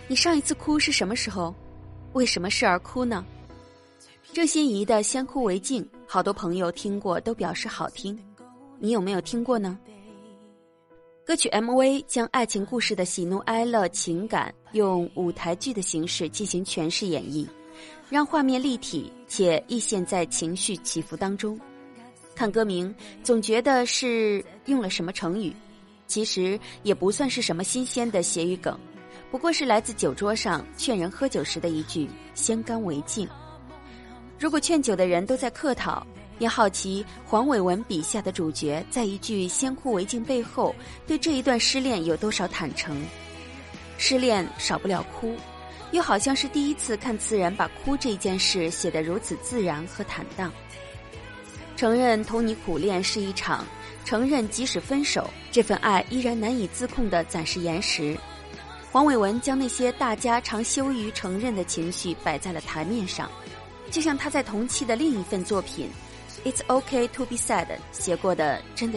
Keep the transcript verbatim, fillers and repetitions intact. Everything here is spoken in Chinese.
你上一次哭是什么时候？为什么事而哭呢？郑欣宜的《先哭为敬》，好多朋友听过都表示好听，你有没有听过呢？歌曲 M V 将爱情故事的喜怒哀乐情感用舞台剧的形式进行诠释演绎，让画面立体且溢现在情绪起伏当中。看歌名总觉得是用了什么成语，其实也不算是什么新鲜的谐语梗，不过是来自酒桌上劝人喝酒时的一句先干为敬。如果劝酒的人都在客套，也好奇黄伟文笔下的主角在一句先哭为敬背后对这一段失恋有多少坦诚。失恋少不了哭，又好像是第一次看词人把哭这件事写得如此自然和坦荡。承认同你苦恋是一场，承认即使分手，这份爱依然难以自控的暂时延时。黄伟文将那些大家常羞于承认的情绪摆在了台面上，就像他在同期的另一份作品 It's Okay to be sad 写过的真的